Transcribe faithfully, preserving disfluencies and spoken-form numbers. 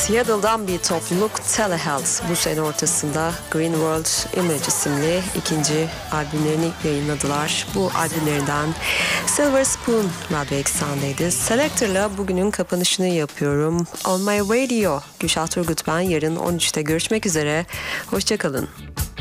Seattle'dan bir topluluk Telehealth bu sene ortasında Green World Image isimli ikinci albümlerini yayınladılar. Bu albümlerinden Silver Spoon Radyo Eksen'deydi. Selector'la bugünün kapanışını yapıyorum. On My Radio, Gülşah Turgut ben. Yarın on üçte görüşmek üzere. Hoşçakalın.